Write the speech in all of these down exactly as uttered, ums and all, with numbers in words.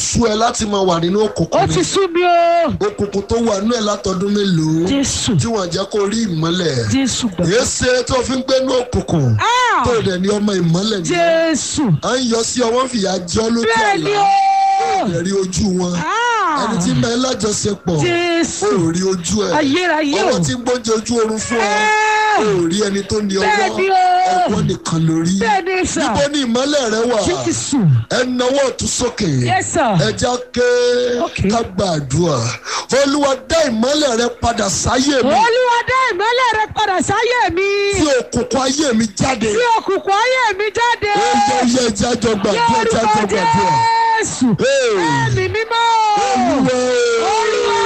sú ẹ láti máa wà nínú òkùnkùn ó ti sú mi o. òkùnkùn tó wà nínú ẹ látọdún mélòó Jésù. tí wọ́n jẹ́ kó rí ìmọ́lẹ̀ Jésù bàbá. èsè tó fi ń gbé ní òkùnkùn Ah! tó dẹ̀ ní ọmọ ìmọ́lẹ̀ ni Jésù. à ń yọ sí ọwọ́ fìyà jọ́ lójú Bẹ́ẹ̀ ni àlá o. ó rí ojú wọn Ah! ẹni tí mẹ́ lájọṣepọ̀ Jésù. ó rí ojú ẹ̀ Ayérayé o. ọwọ́ tí ń gbóúnjẹ ojú oorun fún ọ Ah! ó rí ẹni tó ní ọwọ́ Bẹ́ẹ̀ ni o. ọwọ́ nìkan lórí Bẹ́ẹ̀ ni sà. níbo ni ìmọ́lẹ̀ rẹ wà Jésù. ẹ nawọ́ ọ̀tún sókè Yes, sir. ẹ já ké Okay. ká gbàdúrà Olúwa dá ìmọ́lẹ̀ rẹ padà sáyé mi Olúwa dá ìmọ́lẹ̀ rẹ padà sáyé mi. tí òkùnkùn ayé mi jáde Tí òkùnkùn ayé mi jáde. ó yẹ yẹ jájọ gbàdúrà jájọ Lórúkọ gbàdúrà. Jésù. Hey. Ẹ̀mí mímọ́. Olúwa Olúwa.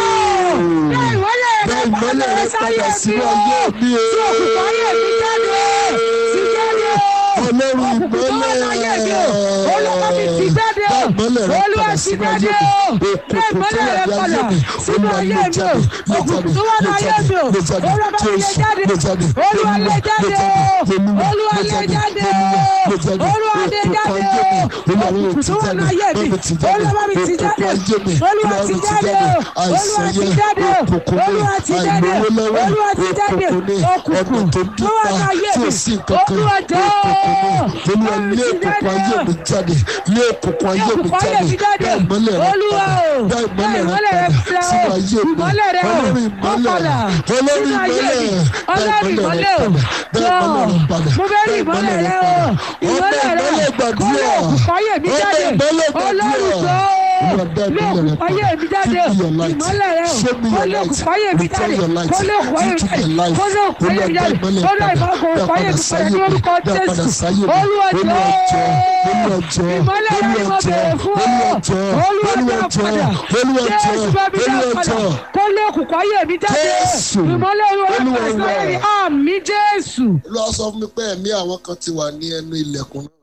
Dá ìmọ́lẹ̀ dá rẹ ìmọ́lẹ̀ padà rẹ sáyé padà mi sínú o. ayé mi o. Tí òkùnkùn ayé mi jáde. Ti jáde o. Ọlọ́run Òkùnkùn tó wà láyé mi o. Olúwa mi ti jáde o. dá ìmọ́lẹ̀ rẹ Olúwa padà ti sínú jáde ayé o. mi. Dá ìmọ́lẹ̀ rẹ padà sínú Olúwa ayé lè mi o. jáde lè Òkùnkùn jáde tó wà lè láyé jáde mi o. lè jáde Olúwa bá mi lè Jésù jáde. lè jáde Olúwa lè jáde o. Olúwa lè jáde o. lè jáde Olúwa lè jáde o. Olúwa Òkùnkùn tó wà láyé mi. mi ti jáde Olúwa bá mi ti jáde. Olúwa ti jáde o. Olúwa ti jáde o. Olúwa ti jáde o. Olúwa ti jáde o. Òkùnkùn tó wà láyé mi. Olúwa jọ o. Olúwa lé òkùnkùn ayé mi jáde lé òkùnkùn ayé mi Òkùnkùn ayé mi jáde jáde. dá ìmọ́lẹ̀ rẹ Olúwa o. padà dá ìmọ́lẹ̀ rẹ Dá padà sínú ayé mi ìmọ́lẹ̀ rẹ o. Ọlọ́run Ó ìmọ́lẹ̀ padà Ọlọ́run sínú ayé mi. ìmọ́lẹ̀ dá Ọlọ́run ìmọ́lẹ̀ rẹ ìmọ́lẹ̀ o. padà dá ìmọ́lẹ̀ rẹ padà Mo fẹ́ rí dá ìmọ́lẹ̀ rẹ o. padà. Ìmọ́lẹ̀ Ọmọ rẹ. ìmọ́lẹ̀ Kó lé gbàdúrà òkùnkùn ayé mi ọmọ jáde. ìmọ́lẹ̀ Ọlọ́run gbàdúrà jọ o. Olúwa dá Lé ìmọ́lẹ̀ rẹ òkùnkùn ayé padà mi jáde. Give me your light. Ìmọ́lẹ̀ rẹ o. Show me Kó your lé light. òkùnkùn ayé mi Return jáde. your light Kó lé òkùnkùn ayé mi into jáde. the light. Kó lé òkùnkùn ayé mi Olúwa dá jáde. ìmọ́lẹ̀ Kó lé padà òkùnkùn dá ayé padà mi padà sáyé ní mi orúkọ dá padà Jésù. sáyé mi Olúwa jọ Olúwa jọ Olúwa jọ ìmọ́lẹ̀ rẹ ni mo bèrè fún ọ. Olúwa jọ Olúwa Olúwa dá jọ padà. Olúwa jọ Jésù bá mi dá Olúwa padà. jọ Kó lé òkùnkùn ayé mi jáde. Jésù. Ìmọ́lẹ̀ Olúwa Olúwa padà sáyé mi. wá. Àmín Jésù. Olúwa sọ fún mi pé ẹ̀mí àwọn kan ti wà ní ẹnu ilẹ̀kùn náà